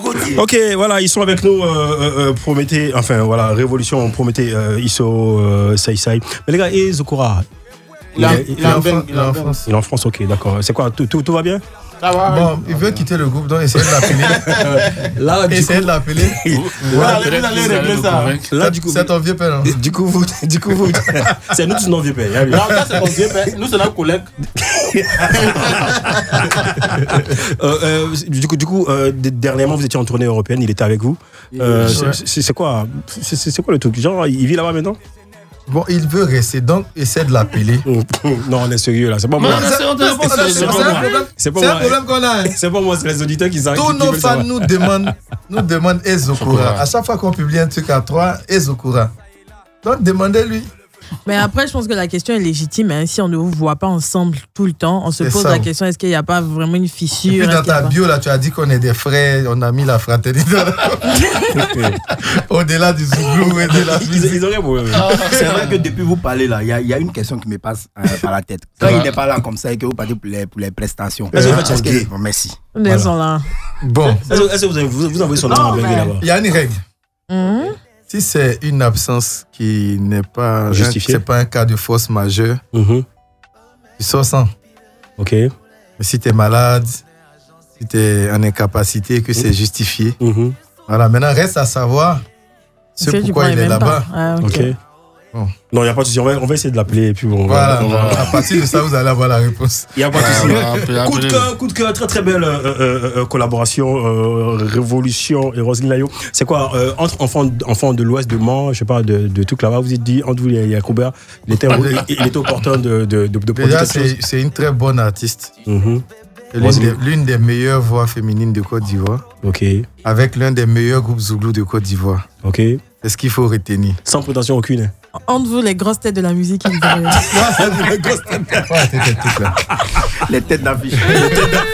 Ok, voilà, ils sont avec nous. Prométhée, enfin voilà, Révolution, Prométhée, ISO, Sai. Mais les gars, et Zokora? Il est en France. Il est en France, ok, d'accord. C'est quoi, tout va bien? Ça va. Bon, il veut quitter le groupe, donc essayez de l'appeler. Là, Essayez de l'appeler. Vous allez régler ça. Là, du coup, C'est ton vieux père. Hein. du coup, c'est nous tous nos vieux pères. Non, ça c'est ton vieux père. Nous c'est notre collègue. Du coup, dernièrement, vous étiez en tournée européenne, il était avec vous. C'est quoi le truc? Genre, il vit là-bas maintenant? Bon, il veut rester, donc essaie de l'appeler. Non, on est sérieux là, c'est pas moi. C'est pas un moi. problème qu'on a. Hein. C'est pas moi, c'est les auditeurs qui savent. Tous nos fans nous demandent Ezokura. À chaque fois qu'on publie un truc à 3, Ezokura. Donc demandez-lui. Mais après, je pense que la question est légitime. Hein. Si on ne vous voit pas ensemble tout le temps, on se pose la question, est-ce qu'il n'y a pas vraiment une fissure? Et puis dans ta bio, là, tu as dit qu'on est des frères, on a mis la fraternité. Au-delà du Zouglou et de la Ils auraient problème. C'est vrai que depuis vous parlez là, il y a une question qui me passe par la tête. Quand il n'est pas là comme ça et que vous parlez pour les prestations. Bon, merci. Ils sont là. Bon. Est-ce que vous envoyez son nom à Bengue là-bas? Il y a une règle. Si c'est une absence qui n'est pas justifiée, c'est pas un cas de force majeure, tu sors sans. Ok. Mais si tu es malade, si tu es en incapacité, que c'est justifié. Voilà, maintenant reste à savoir pourquoi il est là-bas. Ah, ok. Bon. Non, il n'y a pas de souci. On va essayer de l'appeler. Et puis voilà. À partir de ça, vous allez avoir la réponse. Il n'y a pas de souci. Coup de cœur, très très belle collaboration. Révolution et Roselyne Layo. C'est quoi entre enfants de l'Ouest de Mans, je sais pas, de tout là-bas, vous êtes dit, entre vous, il y a Koubert, il était opportun de déjà, c'est une très bonne artiste. L'une des meilleures voix féminines de Côte d'Ivoire. Ok. Avec l'un des meilleurs groupes Zouglou de Côte d'Ivoire. Ok. C'est ce qu'il faut retenir. Sans prétention aucune. Entre vous, les grosses têtes de la musique. Les têtes d'affiche.